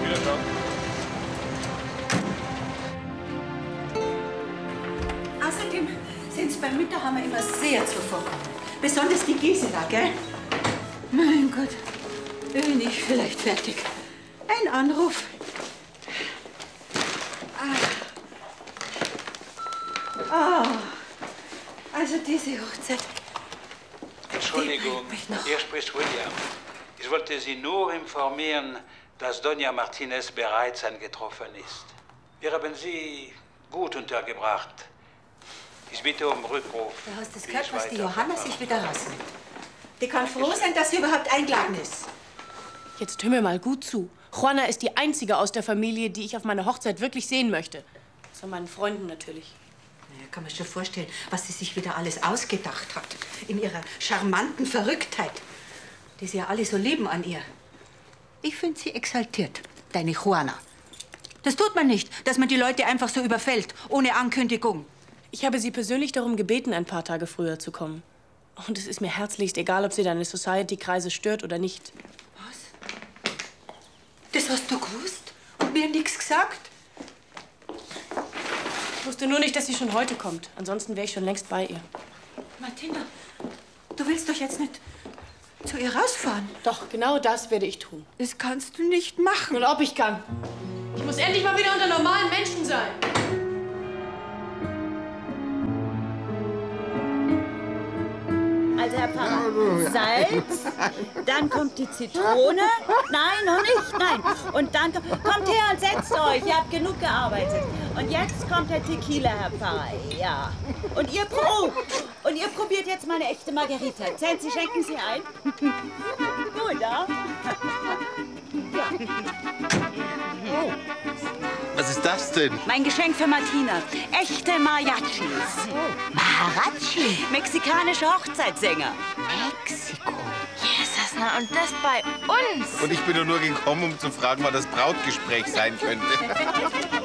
Wiederschauen. Außerdem sind Sie beim Mittaghammer immer sehr zuvorkommend. Besonders die Gisela, gell? Mein Gott, bin ich vielleicht fertig. Ein Anruf. Also diese Hochzeit. Entschuldigung, hier spricht William. Ich wollte Sie nur informieren, dass Doña Martinez bereits eingetroffen ist. Wir haben sie gut untergebracht. Ich bitte um Rückruf. Du hast es gehört, was die Johanna sich wieder rausnimmt. Die kann froh sein, dass sie überhaupt eingeladen ist. Jetzt hör mir mal gut zu. Juana ist die einzige aus der Familie, die ich auf meiner Hochzeit wirklich sehen möchte. Von meinen Freunden natürlich. Ja, kann man sich schon vorstellen, was sie sich wieder alles ausgedacht hat. In ihrer charmanten Verrücktheit. Die sie ja alle so lieben an ihr. Ich finde sie exaltiert, deine Juana. Das tut man nicht, dass man die Leute einfach so überfällt, ohne Ankündigung. Ich habe sie persönlich darum gebeten, ein paar Tage früher zu kommen. Und es ist mir herzlichst egal, ob sie deine Society-Kreise stört oder nicht. Was? Das hast du gewusst und mir nichts gesagt? Ich wusste nur nicht, dass sie schon heute kommt. Ansonsten wäre ich schon längst bei ihr. Martina, du willst doch jetzt nicht zu ihr rausfahren? Doch, genau das werde ich tun. Das kannst du nicht machen. Und ob ich kann. Ich muss endlich mal wieder unter normalen Menschen sein. Also, Herr Pfarrer, Salz, dann kommt die Zitrone. Nein, noch nicht, nein. Und dann kommt her und setzt euch, ihr habt genug gearbeitet. Und jetzt kommt der Tequila, Herr Pfarrer, ja. Und ihr probiert jetzt mal eine echte Margarita. Sie schenken sie ein. Gut, ja? Oh. Was ist das denn? Mein Geschenk für Martina. Echte Mariachis. Mariachi? Mexikanische Hochzeitssänger. Mexiko. Jesus, na und das bei uns? Und ich bin nur gekommen, um zu fragen, wann das Brautgespräch sein könnte.